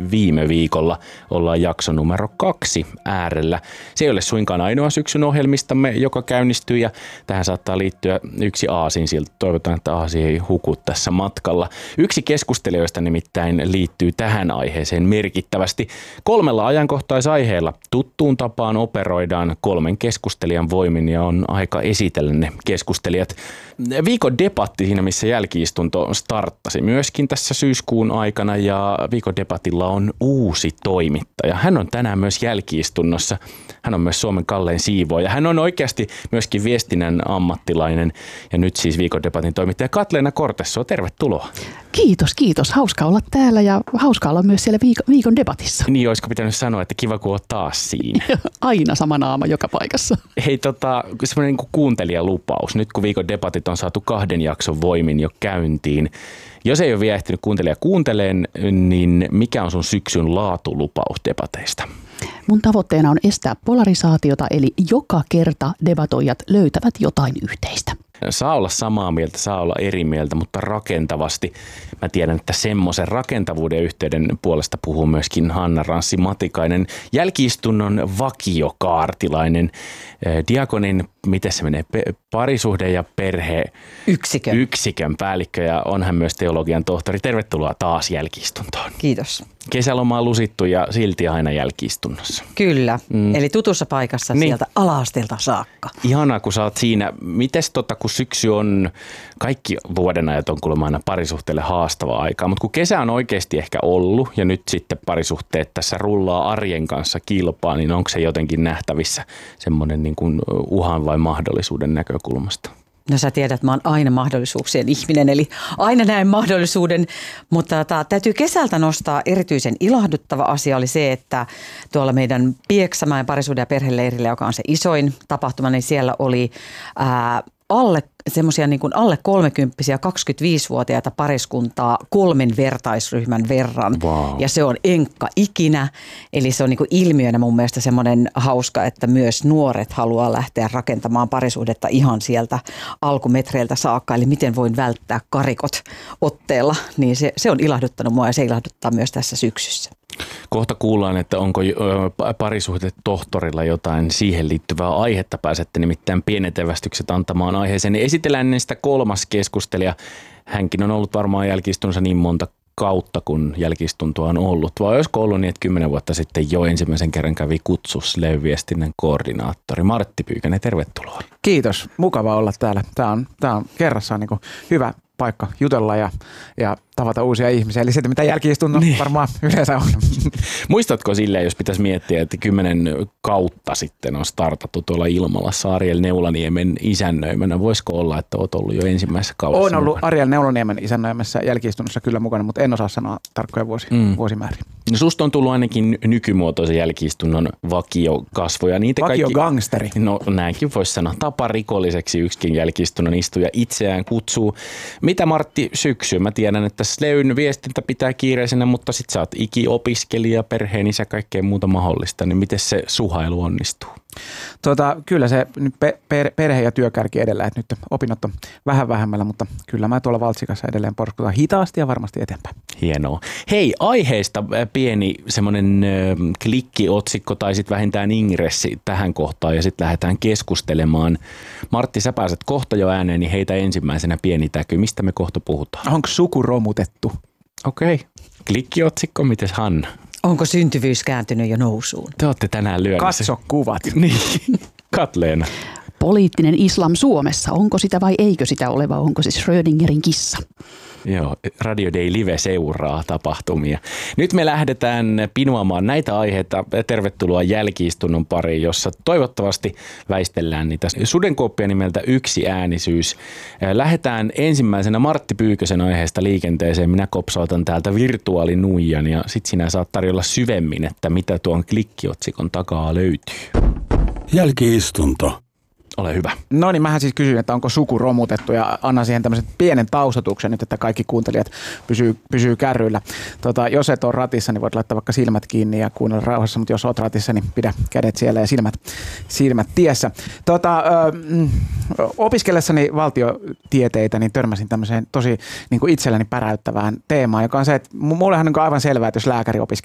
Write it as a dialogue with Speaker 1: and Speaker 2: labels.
Speaker 1: viime viikolla. Ollaan jakso numero 2 äärellä. Se ei ole suinkaan ainoa syksyn ohjelmistamme, joka käynnistyy ja tähän saattaa liittyä yksi aasinsilta. Toivotaan, että aasi ei huku tässä matkalla. Yksi keskustelijoista nimittäin liittyy tähän aiheeseen merkittävästi. 3 ajankohtaisaiheella tuttuun tapaan operoidaan 3 keskustelijan voimin ja on aika esitellä ne keskustelijat. Viikon debatti siinä, missä jälki-istunto starttasi myöskin tässä syyskuun aikana ja viikon debatilla on uusi toimittaja. Hän on tänään myös jälki-istunnossa. Hän on myös Suomen kallein siivooja. Hän on oikeasti myöskin viestinnän ammattilainen ja nyt siis viikon debatin toimittaja Katleena Kortesso. Tervetuloa.
Speaker 2: Kiitos. Hauska olla täällä ja hauska olla myös siellä viikon debatissa.
Speaker 1: Niin, olisiko pitänyt sanoa, että kiva kun oot taas siinä.
Speaker 2: Aina sama naama joka paikassa.
Speaker 1: Hei, semmoinen niin kuin kuuntelijalupaus. Nyt kun viikon debatit on saatu 2 jakson voimin jo käyntiin. Jos ei ole vielä ehtinyt kuuntelija kuunteleen, niin mikä on sun syksyn laatulupaus debateista?
Speaker 2: Mun tavoitteena on estää polarisaatiota, eli joka kerta debatoijat löytävät jotain yhteistä.
Speaker 1: Saa olla samaa mieltä, saa olla eri mieltä, mutta rakentavasti. Mä tiedän, että semmoisen rakentavuuden yhteyden puolesta puhuu myöskin Hanna Ranssi-Matikainen, jälki-istunnon vakiokaartilainen, diakonin, miten se menee, parisuhde- ja yksikön päällikkö ja on hän myös teologian tohtori. Tervetuloa taas jälki-istuntoon.
Speaker 3: Kiitos.
Speaker 1: Kesäloma on lusittu ja silti aina jälki-istunnossa.
Speaker 3: Kyllä, eli tutussa paikassa sieltä ala-asteelta saakka.
Speaker 1: Ihanaa, kun sä oot siinä. Mites kun syksy on, kaikki vuodenajat on kuulemma aina parisuhteelle haastavaa aikaa, mutta kun kesä on oikeasti ehkä ollut ja nyt sitten parisuhteet tässä rullaa arjen kanssa kilpaa, niin onko se jotenkin nähtävissä semmoinen niin kuin uhan vai mahdollisuuden näkökulmasta?
Speaker 3: No sä tiedät, että mä oon aina mahdollisuuksien ihminen, eli aina näen mahdollisuuden, mutta täytyy kesältä nostaa erityisen ilahduttava asia oli se, että tuolla meidän Pieksämäen parisuhde- ja perheleirillä, joka on se isoin tapahtuma, niin siellä oli semmoisia niin kuin alle 30-vuotiaita 25-vuotiaita pariskuntaa 3 vertaisryhmän verran.
Speaker 1: Wow.
Speaker 3: Ja se on enkka ikinä. Eli se on niin kuin ilmiönä mun mielestä semmoinen hauska, että myös nuoret haluaa lähteä rakentamaan parisuhdetta ihan sieltä alkumetreiltä saakka. Eli miten voin välttää karikot otteella. Niin se on ilahduttanut mua ja se ilahduttaa myös tässä syksyssä.
Speaker 1: Kohta kuullaan, että onko parisuhdetohtorilla jotain siihen liittyvää aihetta. Pääsette nimittäin pienet evästykset antamaan aiheeseen. Esitellään niistä 3. keskustelija. Hänkin on ollut varmaan jälki-istunnossa niin monta kautta, kun jälki-istuntoa on ollut. Vai olisiko ollut niin, että 10 vuotta sitten jo ensimmäisen kerran kävi kutsus Lev-viestinnän koordinaattori Martti Pyykänen. Tervetuloa.
Speaker 4: Kiitos. Mukava olla täällä. Tämä on kerrassaan niin kuin hyvä paikka jutella ja tavata uusia ihmisiä. Eli se, mitä jälki-istunto varmaan yleensä on.
Speaker 1: Muistatko silleen, jos pitäisi miettiä, että 10 kautta sitten on startattu tuolla Ilmalassa Ariel Neulaniemen isännöimänä. Voisiko olla, että olet ollut jo ensimmäisessä kaudessa?
Speaker 4: Olen ollut Ariel Neulaniemen isännöimässä jälki-istunnossa kyllä mukana, mutta en osaa sanoa tarkkoja vuosimääriä.
Speaker 1: No susta on tullut ainakin nykymuotoisen jälki-istunnon vakiokasvoja.
Speaker 4: Vakiogangsteri.
Speaker 1: No näinkin voisi sanoa. Taparikolliseksi yksikin jälki-istunnon istuja itseään kutsuu. Mitä Martti syksyä? Mä tiedän, että Sleyn viestintä pitää kiireisenä, mutta sit sä oot ikiopiskelija, perheenisä, kaikkea muuta mahdollista. Niin miten se suhailu onnistuu?
Speaker 4: Kyllä se perhe ja työkärki edellä, että nyt opinnot on vähän vähemmällä, mutta kyllä mä tuolla Valtsikassa edelleen porskutan hitaasti ja varmasti eteenpäin.
Speaker 1: Hienoa. Hei, aiheesta pieni semmoinen klikkiotsikko tai sitten vähintään ingressi tähän kohtaan ja sitten lähdetään keskustelemaan. Martti, sä pääset kohta jo ääneen, niin heitä ensimmäisenä pieni täky. Mistä me kohta puhutaan?
Speaker 4: Onko suku romutettu?
Speaker 1: Okei. Klikkiotsikko, mites Hanna?
Speaker 3: Onko syntyvyys kääntynyt jo nousuun?
Speaker 1: Te olette tänään lyömässä.
Speaker 4: Katso kuvat.
Speaker 1: Niin. Katleena.
Speaker 2: Poliittinen islam Suomessa, onko sitä vai eikö sitä ole, vai onko se Schrödingerin kissa?
Speaker 1: Joo, Radio Day Live seuraa tapahtumia. Nyt me lähdetään pinuamaan näitä aiheita. Tervetuloa jälki-istunnon pariin, jossa toivottavasti väistellään niitä sudenkooppia nimeltä Yksi äänisyys. Lähdetään ensimmäisenä Martti Pyykösen aiheesta liikenteeseen. Minä kopsautan täältä virtuaalinuijan ja sit sinä saat tarjolla syvemmin, että mitä tuon klikkiotsikon takaa löytyy.
Speaker 5: Jälki-istunto.
Speaker 1: Ole hyvä.
Speaker 4: No niin, mähän siis kysyin, että onko suku romutettu ja annan siihen tämmöisen pienen taustatuksen nyt, että kaikki kuuntelijat pysyy kärryillä. Jos et ole ratissa, niin voit laittaa vaikka silmät kiinni ja kuunnella rauhassa, mutta jos oot ratissa, niin pidä kädet siellä ja silmät tiessä. Opiskellessani valtiotieteitä, niin törmäsin tämmöiseen tosi niin kuin itselleni päräyttävään teemaan, joka on se, että mullehan on aivan selvää, että jos lääkäri opiskelee